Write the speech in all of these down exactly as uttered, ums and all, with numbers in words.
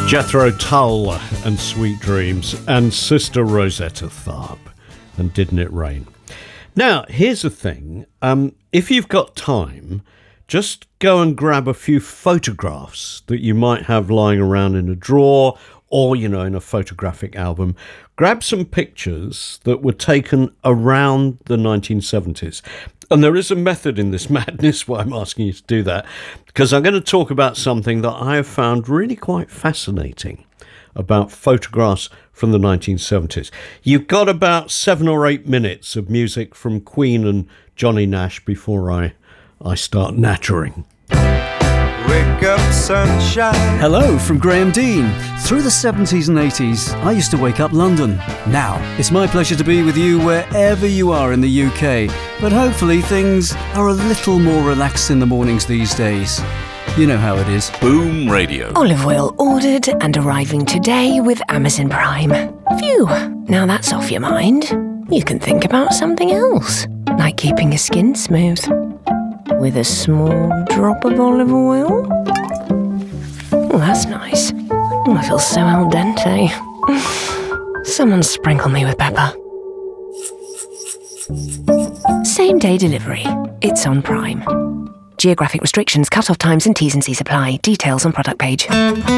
Jethro Tull and Sweet Dreams, and Sister Rosetta Tharpe and Didn't It Rain. Now, here's the thing. Um, if you've got time, just go and grab a few photographs that you might have lying around in a drawer or, you know, in a photographic album. Grab some pictures that were taken around the nineteen seventies. And there is a method in this madness why I'm asking you to do that, because I'm going to talk about something that I have found really quite fascinating about photographs from the nineteen seventies. You've got about seven or eight minutes of music from Queen and Johnny Nash before I, I start nattering. Wake up, sunshine. Hello from Graham Dean. Through the seventies and eighties, I used to wake up London. Now, it's my pleasure to be with you wherever you are in the U K. But hopefully things are a little more relaxed in the mornings these days. You know how it is. Boom Radio. Olive oil ordered and arriving today with Amazon Prime. Phew, now that's off your mind. You can think about something else, like keeping your skin smooth. With a small drop of olive oil. Oh, that's nice. Oh, I feel so al dente. Someone sprinkle me with pepper. Same day delivery. It's on Prime. Geographic restrictions, cut-off times and T's and C's apply. Details on product page.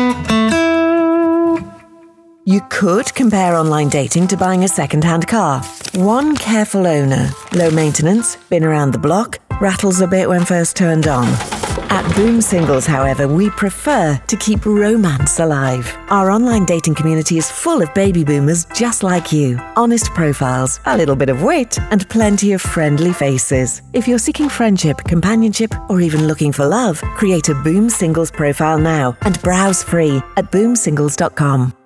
You could compare online dating to buying a second-hand car. One careful owner, low maintenance, been around the block, rattles a bit when first turned on. At Boom Singles, however, we prefer to keep romance alive. Our online dating community is full of baby boomers just like you. Honest profiles, a little bit of wit, and plenty of friendly faces. If you're seeking friendship, companionship, or even looking for love, create a Boom Singles profile now and browse free at boom singles dot com.